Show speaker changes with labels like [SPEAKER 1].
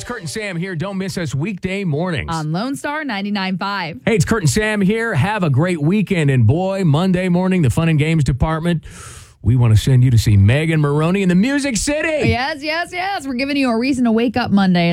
[SPEAKER 1] it's Kurt and Sam here. Don't miss us weekday mornings.
[SPEAKER 2] On Lone Star 99.5.
[SPEAKER 1] Hey, it's Kurt and Sam here. Have a great weekend. And boy, Monday morning, the Fun and Games Department, we want to send you to see Megan Maroney in the Music City.
[SPEAKER 2] Yes. We're giving you a reason to wake up Monday.